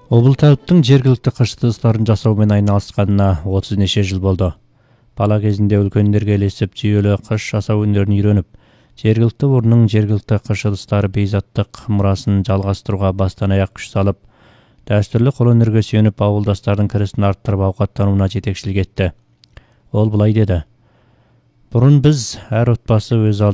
Облтауттың жергілікті кыш ыдыстарын жасау менен айналышканына 30 неше жыл болду. Бала кезинде үлкөндөргө элестеп жүйөлө кыш жасау өнөрүн үйрөнүп, жергиликтүү ордунун жергиликтүү кыш ыдыстары бейзаттык мурасын жалгастырууга баштан аяк күч салып, дәстүрлүү кол өнөргө сүйөнүп, абылдастардын киресин арттырып абкаттанууна жетекчилик этти. Ол булай деди: Бурун биз ар отбасы өз